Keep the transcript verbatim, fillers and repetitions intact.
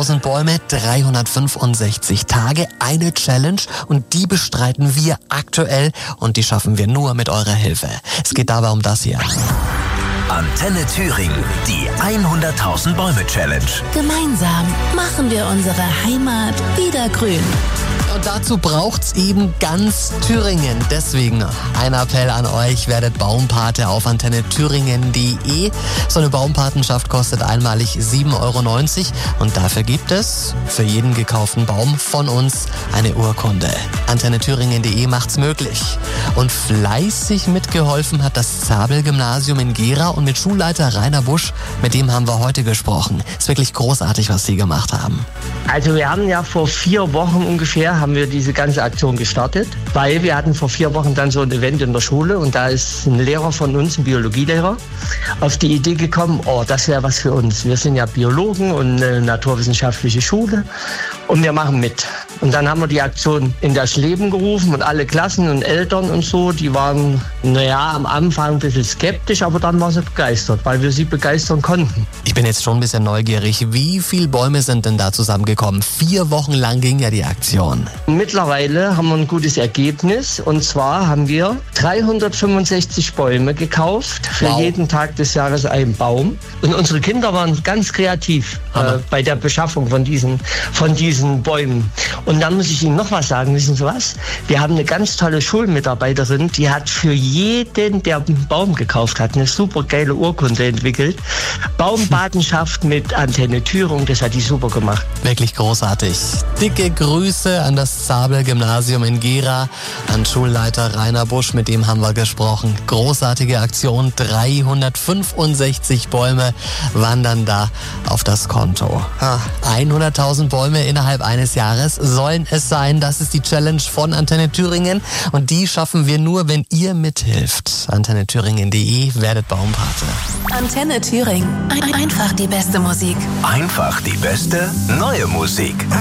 hunderttausend Bäume, dreihundertfünfundsechzig Tage, eine Challenge und die bestreiten wir aktuell und die schaffen wir nur mit eurer Hilfe. Es geht dabei um das hier. Antenne Thüringen, die hunderttausend Bäume Challenge. Gemeinsam machen wir unsere Heimat wieder grün. Und dazu braucht's eben ganz Thüringen. Deswegen ein Appell an euch, werdet Baumpate auf antenne thüringen punkt de. So eine Baumpatenschaft kostet einmalig sieben Euro neunzig und dafür gibt es für jeden gekauften Baum von uns eine Urkunde. antenne thüringen punkt de macht's möglich. Und fleißig mitgeholfen hat das Zabel-Gymnasium in Gera und mit Schulleiter Rainer Busch, mit dem haben wir heute gesprochen. Ist wirklich großartig, was sie gemacht haben. Also wir haben ja vor vier Wochen ungefähr haben wir diese ganze Aktion gestartet, weil wir hatten vor vier Wochen dann so ein Event in der Schule und da ist ein Lehrer von uns, ein Biologielehrer, auf die Idee gekommen, oh, das wäre was für uns. Wir sind ja Biologen und eine naturwissenschaftliche Schule und wir machen mit. Und dann haben wir die Aktion in das Leben gerufen und alle Klassen und Eltern und so, die waren, naja, am Anfang ein bisschen skeptisch, aber dann waren sie begeistert, weil wir sie begeistern konnten. Ich bin jetzt schon ein bisschen neugierig. Wie viele Bäume sind denn da zusammengekommen? Vier Wochen lang ging ja die Aktion. Mittlerweile haben wir ein gutes Ergebnis und zwar haben wir dreihundertfünfundsechzig Bäume gekauft, für Wow. jeden Tag des Jahres einen Baum. Und unsere Kinder waren ganz kreativ äh, bei der Beschaffung von diesen, von diesen Bäumen. Und dann muss ich Ihnen noch was sagen, wissen Sie was? Wir haben eine ganz tolle Schulmitarbeiterin, die hat für jeden, der einen Baum gekauft hat, eine super geile Urkunde entwickelt. Baumpatenschaft mit Antenne Thüringen, das hat die super gemacht. Wirklich großartig. Dicke Grüße an das Zabel-Gymnasium in Gera, an Schulleiter Rainer Busch, mit dem haben wir gesprochen. Großartige Aktion, dreihundertfünfundsechzig Bäume wandern da auf das Konto. hunderttausend Bäume innerhalb eines Jahres sollen es sein. Das ist die Challenge von Antenne Thüringen und die schaffen wir nur, wenn ihr mithilft. antenne thüringen punkt de, werdet Baumpate. Antenne Thüringen. Ein- Einfach die beste Musik. Einfach die beste neue Musik.